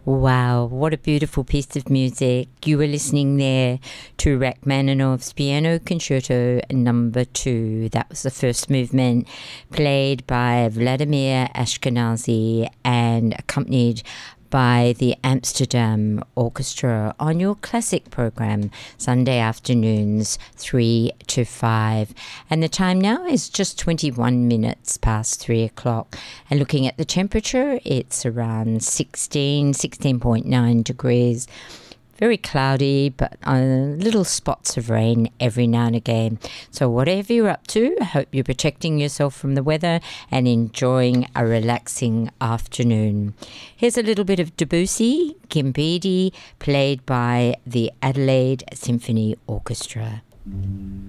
Wow, what a beautiful piece of music. You were listening there to Rachmaninoff's Piano Concerto Number 2. That was the first movement, played by Vladimir Ashkenazy and accompanied by the Amsterdam Orchestra on your classic program, Sunday afternoons, 3 to 5. And the time now is just 21 minutes past 3 o'clock. And looking at the temperature, it's around 16.9 degrees. Very cloudy, but little spots of rain every now and again. So whatever you're up to, I hope you're protecting yourself from the weather and enjoying a relaxing afternoon. Here's a little bit of Debussy, Kimbedi, played by the Adelaide Symphony Orchestra.